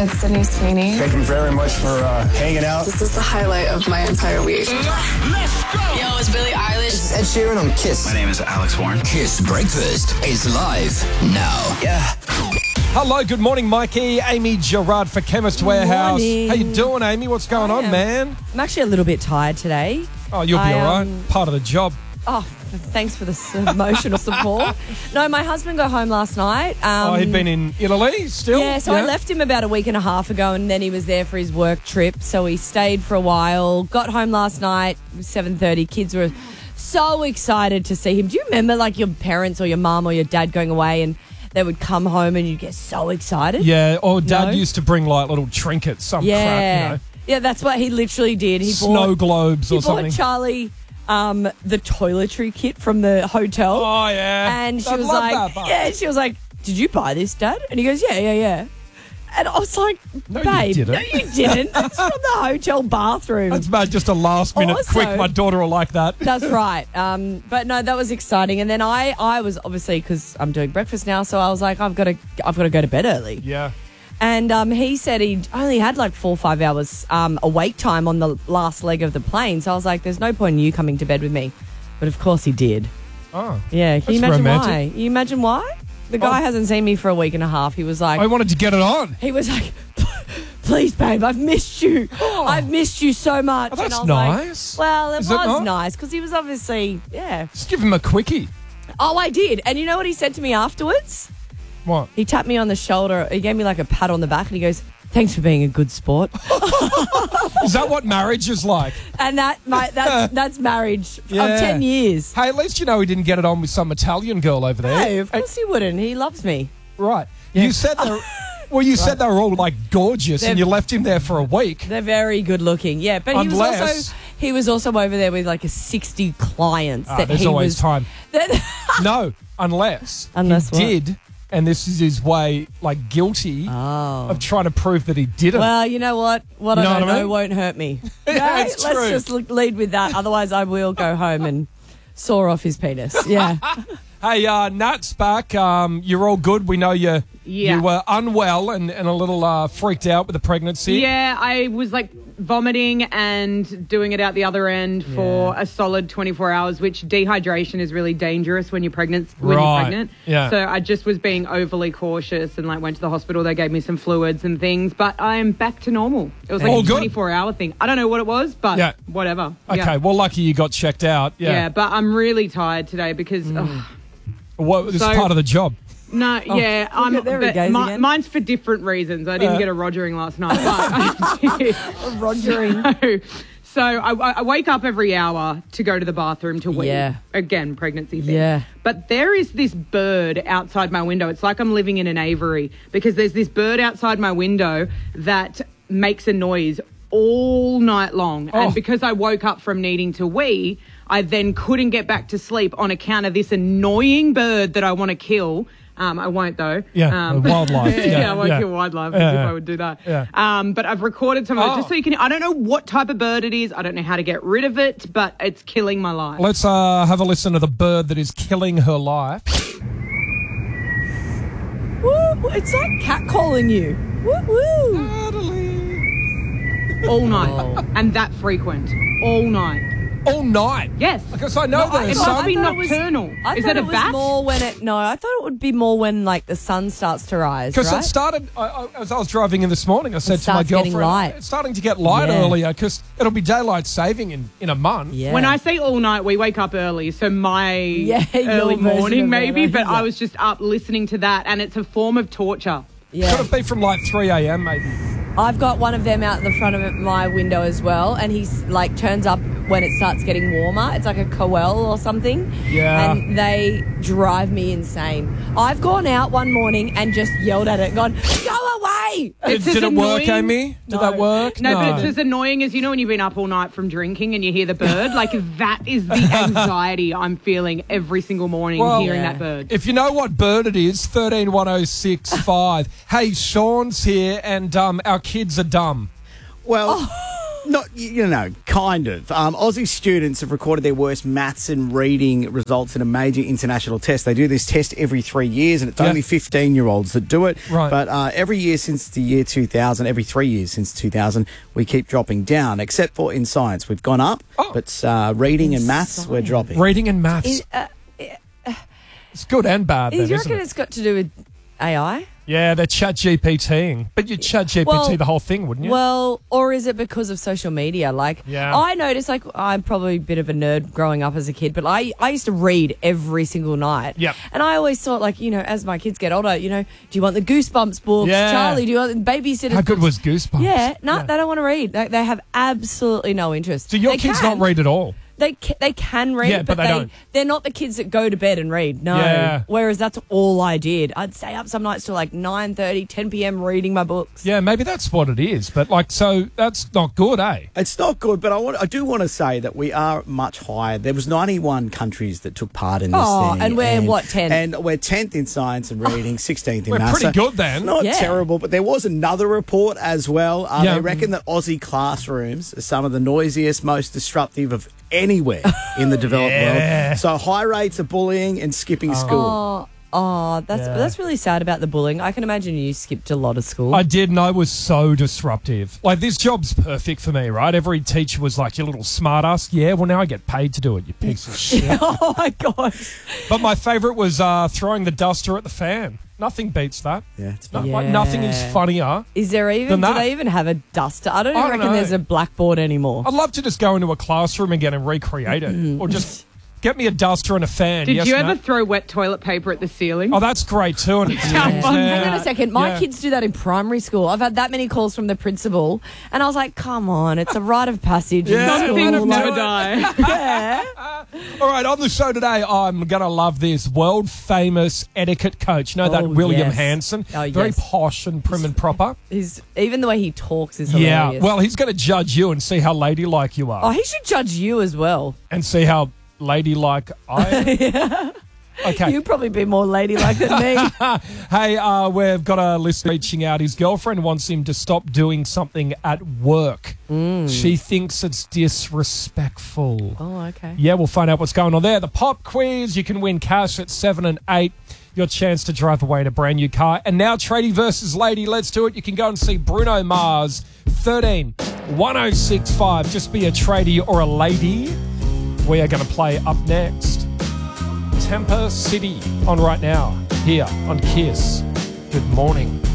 It's Sydney Sweeney. Thank you very much for hanging out. This is the highlight of my entire week. Let's go! Yo, it's Billie Eilish. This is Ed Sheeran on Kiss. My name is Alex Warren. Kiss Breakfast is live now. Yeah. Hello, good morning, Mikey. Amy Gerard for Chemist Warehouse. Morning. How you doing, Amy? What's going on, man? I'm actually a little bit tired today. Oh, you'll be all right. Part of the job. Oh, thanks for the emotional support. No, my husband got home last night. He'd been in Italy still? Yeah, so I left him about a week and a half ago, and then he was there for his work trip. So he stayed for a while, got home last night, 7:30. Kids were so excited to see him. Do you remember, like, your parents or your mum or your dad going away and they would come home and you'd get so excited? Yeah, or Dad used to bring, like, little trinkets, some crap, you know. Yeah, that's what he literally did. He Snow globes or something. He bought Charlie the toiletry kit from the hotel. Oh, yeah. And she I'd was love like, that, she was like, did you buy this, Dad? And he goes, yeah. And I was like, No, babe, you didn't. no, you didn't. It's from the hotel bathroom. That's made just a last minute Also- quick. My daughter will like that. That's right. But no, that was exciting. And then I was obviously, because I'm doing breakfast now, so I was like, I've got to go to bed early. Yeah. And he said he only had like 4 or 5 hours awake time on the last leg of the plane. So I was like, there's no point in you coming to bed with me. But of course he did. Oh. Yeah. Can you That's imagine romantic. why? Can you imagine why? The guy hasn't seen me for a week and a half. He was like, I wanted to get it on. he was like, please, babe, I've missed you. I've missed you so much. Oh, that's and I was nice. Like, well, it Is it was not? nice because he was obviously, yeah. Just give him a quickie. Oh, I did. And you know what he said to me afterwards? What? He tapped me on the shoulder. He gave me like a pat on the back and he goes, thanks for being a good sport. Is that what marriage is like? And that's marriage Yeah. of 10 years. Hey, at least you know he didn't get it on with some Italian girl over there. No, of course he wouldn't. He loves me. Right. You said they said they were all like gorgeous and you left him there for a week. They're very good looking. Yeah, but he was also over there with like a 60 clients that there's he always was time. No, unless he what? did. And this is his way, like, guilty of trying to prove that he didn't. Well, you know what? What You know I don't what I know mean? won't hurt me. Yeah, Okay? it's Let's true. just lead with that. Otherwise, I will go home and saw off his penis. Yeah. Hey, Nat's back. You're all good. We know you were unwell and a little freaked out with the pregnancy. Yeah, I was like vomiting and doing it out the other end for a solid 24 hours, which dehydration is really dangerous when you're pregnant. Yeah. So I just was being overly cautious and like went to the hospital. They gave me some fluids and things, but I am back to normal. It was like All a good? 24-hour thing. I don't know what it was, but whatever. Okay, well, lucky you got checked out. Yeah, but I'm really tired today because... Well, this is part of the job. No, yeah, I'm. there he goes again. Mine's for different reasons. I didn't get a rogering last night, but I did. Rogering. So I wake up every hour to go to the bathroom to wee. Yeah. Again, pregnancy thing. Yeah. But there is this bird outside my window. It's like I'm living in an aviary because there's this bird outside my window that makes a noise all night long. Oh. And because I woke up from needing to wee, I then couldn't get back to sleep on account of this annoying bird that I want to kill. I won't though. Yeah, wildlife. I won't kill wildlife as if I would do that. Yeah. But I've recorded some of it just so you can... I don't know what type of bird it is. I don't know how to get rid of it, but it's killing my life. Let's have a listen to the bird that is killing her life. Woo, it's like catcalling you. Woo woo. All night. And that frequent. All night. All night? Yes. Because I know that it must be nocturnal. Is it a it bat? more when it... No, I thought it would be more when, like, the sun starts to rise, Because right? it started, as I was driving in this morning, I said to my starts getting girlfriend, light. it's starting to get light Yeah. earlier because it'll be daylight saving in a month. Yeah. When I say all night, we wake up early. So my your early version morning of maybe, early, but yeah. I was just up listening to that, and it's a form of torture. Yeah. Could it be from like 3 a.m. maybe? I've got one of them out in the front of my window as well, and he's like turns up when it starts getting warmer. It's like a coel or something. Yeah. And they drive me insane. I've gone out one morning and just yelled at it and gone, go away! It's Did as it work, annoying- Amy? Did No. that work? No, but it's as annoying as, you know, when you've been up all night from drinking and you hear the bird. Like, that is the anxiety I'm feeling every single morning hearing that bird. If you know what bird it is, 131065. Hey, Sean's here and our kids are dumb. Well, Kind of. Aussie students have recorded their worst maths and reading results in a major international test. They do this test every 3 years, and it's only 15-year-olds that do it. Right. But every year since the year 2000, every 3 years since 2000, we keep dropping down, except for in science. We've gone up, but reading and maths, we're dropping. Reading and maths. It's good and bad, Do you then, reckon isn't it? it's got to do with AI? Yeah, they're chat GPTing. But you'd chat GPT the whole thing, wouldn't you? Well, or is it because of social media? Yeah. I noticed, I'm probably a bit of a nerd growing up as a kid, but I used to read every single night. Yep. And I always thought, as my kids get older, do you want the Goosebumps books? Yeah. Charlie, do you want the Babysitter's How good books? was Goosebumps? Yeah, they don't want to read. They have absolutely no interest. Do your kids not read at all? They can read, Yeah, but they don't. They're not the kids that go to bed and read. No. Yeah. Whereas that's all I did. I'd stay up some nights till 9:30, 10 p.m. reading my books. Yeah, maybe that's what it is. But so that's not good, eh? It's not good, but I do want to say that we are much higher. There was 91 countries that took part in this thing. And we're, 10th? And we're 10th in science and reading, 16th in We're maths. pretty good then. Not terrible, but there was another report as well. Yeah. They reckon that Aussie classrooms are some of the noisiest, most disruptive of anywhere in the developed world. So high rates of bullying and skipping school. That's really sad about the bullying. I can imagine you skipped a lot of school. I did, and I was so disruptive. This job's perfect for me, right? Every teacher was like, you little smartass. Yeah, well, now I get paid to do it, you piece of shit. Oh, my gosh. But my favourite was throwing the duster at the fan. Nothing beats that. Yeah, it's fun. Nothing is funnier. Is there even, do they even have a duster? I don't even reckon there's a blackboard anymore. I'd love to just go into a classroom again and recreate it. Or just get me a duster and a fan. Did you ever throw wet toilet paper at the ceiling? Oh, that's great too. And Hang on a second. My kids do that in primary school. I've had that many calls from the principal, and I was like, come on, it's a rite of passage in Some school. things never die. Yeah. All right, on the show today, I'm going to love this. World famous etiquette coach. You know that William Hanson? Oh, Very yes. posh and prim and proper. Even the way he talks is hilarious. Yeah, well, he's going to judge you and see how ladylike you are. Oh, he should judge you as well. And see how ladylike I am. Okay. You'd probably be more ladylike than me. Hey, we've got a listener reaching out. His girlfriend wants him to stop doing something at work. She thinks it's disrespectful. Oh, okay. Yeah, we'll find out what's going on there. The pop quiz, you can win cash at 7 and 8. Your chance to drive away in a brand new car. And now tradie versus lady. Let's do it. You can go and see Bruno Mars. 13-1065. Just be a tradie or a lady. We are going to play up next. Tampa City on right now. Here on Kiss. Good morning.